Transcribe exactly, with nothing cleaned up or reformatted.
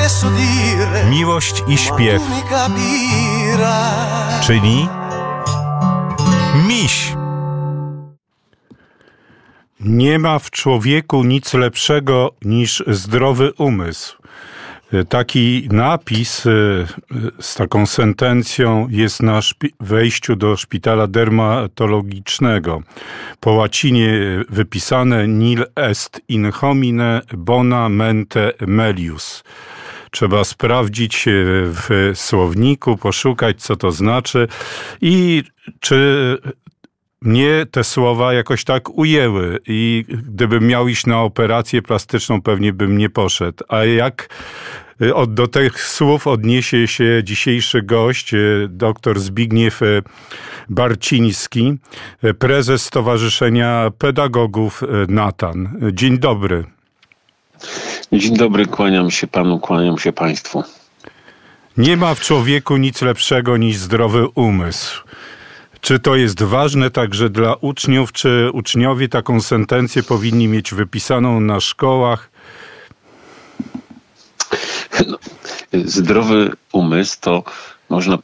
Miłość i śpiew, czyli miś. Nie ma w człowieku nic lepszego niż zdrowy umysł. Taki napis z taką sentencją jest na szpi- wejściu do szpitala dermatologicznego. Po łacinie wypisane nil est in homine bona mente melius. Trzeba sprawdzić w słowniku, poszukać, co to znaczy i czy mnie te słowa jakoś tak ujęły i gdybym miał iść na operację plastyczną, pewnie bym nie poszedł. A jak od, do tych słów odniesie się dzisiejszy gość, dr Zbigniew Barciński, prezes Stowarzyszenia Pedagogów Natan. Dzień dobry. Dzień dobry, kłaniam się panu, kłaniam się państwu. Nie ma w człowieku nic lepszego niż zdrowy umysł. Czy to jest ważne także dla uczniów? Czy uczniowie taką sentencję powinni mieć wypisaną na szkołach? No, zdrowy umysł to można